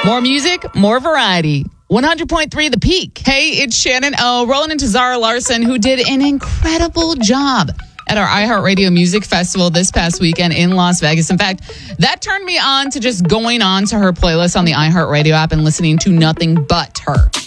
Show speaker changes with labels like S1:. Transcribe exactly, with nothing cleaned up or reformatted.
S1: More music, more variety. one hundred point three The Peak. Hey, it's Shannon O. Rolling into Zara Larson, who did an incredible job at our iHeartRadio Music Festival this past weekend in Las Vegas. In fact, that turned me on to just going on to her playlist on the iHeartRadio app and listening to nothing but her.